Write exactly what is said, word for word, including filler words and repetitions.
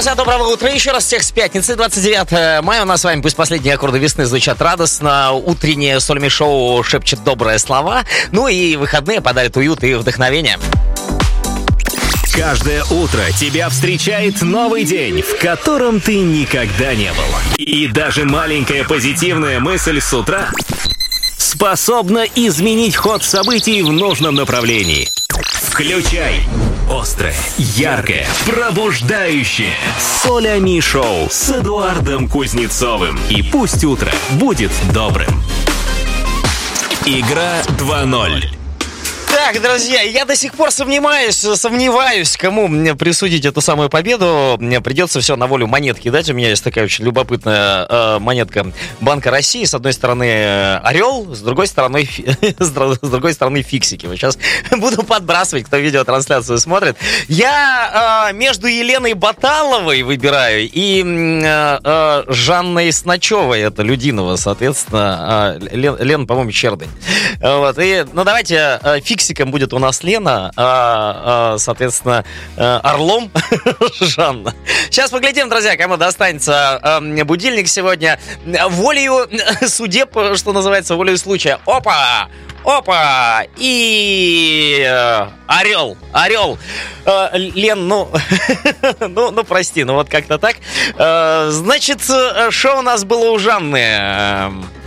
Доброго утра еще раз всех с пятницы, двадцать девятое мая. У нас с вами пусть последние аккорды весны звучат радостно. Утреннее Солми-шоу шепчет добрые слова. Ну и выходные подарят уют и вдохновение. Каждое утро тебя встречает новый день, в котором ты никогда не был. И даже маленькая позитивная мысль с утра способна изменить ход событий в нужном направлении. Включай острое, яркое, пробуждающее Солями-шоу с Эдуардом Кузнецовым. И пусть утро будет добрым. Игра два ноль. Так, друзья, я до сих пор сомневаюсь, сомневаюсь, кому мне присудить эту самую победу. Мне придется все на волю монетки дать. У меня есть такая очень любопытная э, монетка Банка России. С одной стороны орел, с другой стороны, фи... с другой стороны фиксики. Вот сейчас буду подбрасывать, кто видеотрансляцию смотрит. Я э, между Еленой Баталовой выбираю и э, э, Жанной Сначевой. Это Людинова, соответственно. Э, Лен, Лена, по-моему, Чердень. Вот. И, ну, давайте э, фиксики. Фиксиком будет у нас Лена, а, а, соответственно, орлом Жанна. Сейчас поглядим, друзья, кому достанется а, будильник сегодня. Волею судеб, что называется, волею случая. Опа! Опа! И э, орел, орел. Э, Лен, ну, ну, ну, прости, ну вот как-то так. Э, значит, что у нас было у Жанны?